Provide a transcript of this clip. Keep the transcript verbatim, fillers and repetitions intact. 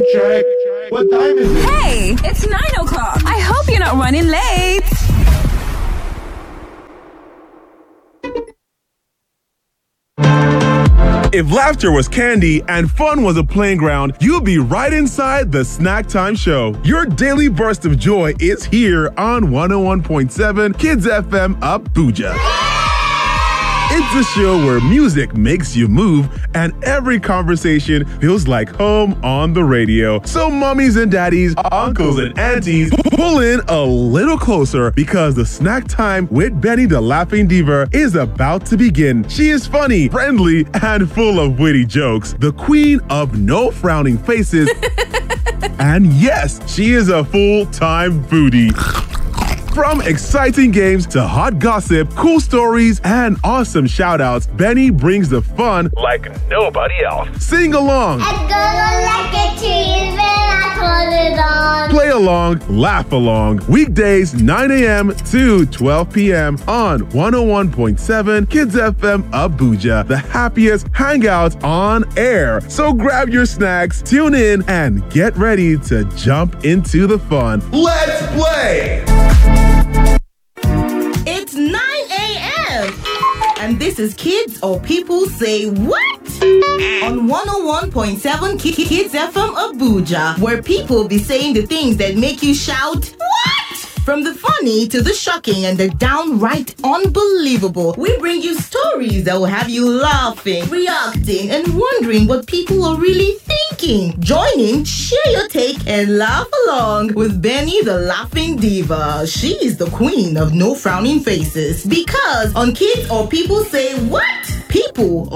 check. What time is it? Hey, it's nine o'clock. I hope you're not running late. If laughter was candy and fun was a playing ground, you'll be right inside the Snack Time Show. Your daily burst of joy is here on one oh one point seven Kids F M Abuja. It's a show where music makes you move and every conversation feels like home on the radio. So mommies and daddies, uncles and aunties, pull in a little closer because the Snack Time with Benny the Laughing Diva is about to begin. She is funny, friendly, and full of witty jokes. The queen of no frowning faces. And yes, she is a full-time foodie. From exciting games to hot gossip, cool stories, and awesome shout-outs, Benny brings the fun like nobody else. Sing along. I'm gonna like a cheese when I put it on. Play along, laugh along. Weekdays, nine a.m. to twelve p.m. on one oh one point seven Kids F M Abuja, the happiest hangout on air. So grab your snacks, tune in, and get ready to jump into the fun. Let's play! It's nine a.m. and this is Kids or People Say What? On one oh one point seven Ki- Kids F M Abuja, where people be saying the things that make you shout, what? From the funny to the shocking and the downright unbelievable, we bring you stories that will have you laughing, reacting, and wondering what people are really thinking. Join in, share your take, and laugh along with Benny the Laughing Diva. She is the queen of no frowning faces. Because on Kids or People Say What? People